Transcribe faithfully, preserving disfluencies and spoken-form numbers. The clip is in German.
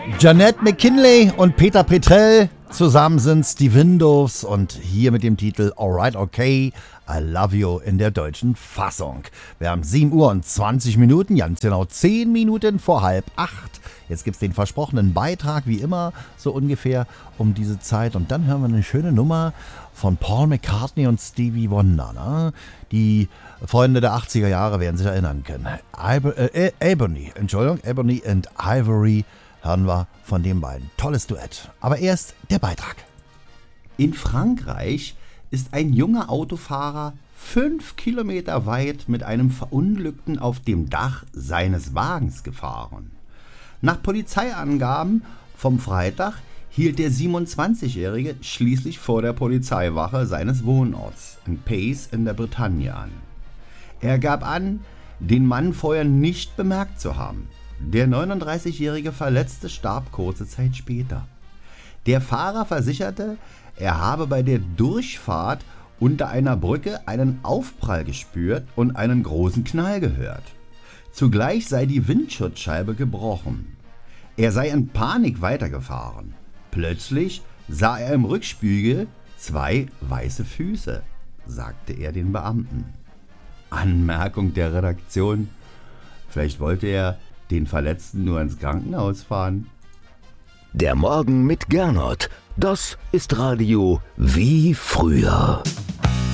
Jeanette McKinley und Peter Petrell, zusammen sind's die Windows und hier mit dem Titel Alright Okay, I Love You in der deutschen Fassung. Wir haben sieben Uhr und zwanzig Minuten, ganz genau zehn Minuten vor halb acht. Jetzt gibt's den versprochenen Beitrag, wie immer, so ungefähr um diese Zeit. Und dann hören wir eine schöne Nummer von Paul McCartney und Stevie Wonder. Ne? Die Freunde der achtziger Jahre werden sich erinnern können. Iber, äh, Ebony, Entschuldigung, Ebony and Ivory hören wir von den beiden. Tolles Duett. Aber erst der Beitrag. In Frankreich ist ein junger Autofahrer fünf Kilometer weit mit einem Verunglückten auf dem Dach seines Wagens gefahren. Nach Polizeiangaben vom Freitag hielt der siebenundzwanzigjährige schließlich vor der Polizeiwache seines Wohnorts in Pace in der Bretagne an. Er gab an, den Mann vorher nicht bemerkt zu haben. Der neununddreißigjährige Verletzte starb kurze Zeit später. Der Fahrer versicherte, er habe bei der Durchfahrt unter einer Brücke einen Aufprall gespürt und einen großen Knall gehört. Zugleich sei die Windschutzscheibe gebrochen. Er sei in Panik weitergefahren. Plötzlich sah er im Rückspiegel zwei weiße Füße, sagte er den Beamten. Anmerkung der Redaktion: Vielleicht wollte er den Verletzten nur ins Krankenhaus fahren. Der Morgen mit Gernot, das ist Radio wie früher.